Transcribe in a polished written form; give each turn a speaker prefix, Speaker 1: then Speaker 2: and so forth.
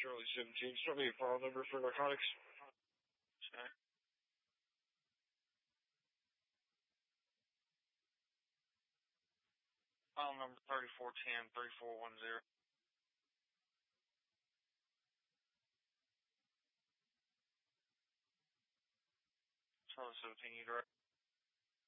Speaker 1: Charlie 17. Start me a file number for narcotics.
Speaker 2: Okay. File number 3410-3410. Charlie 17, you direct.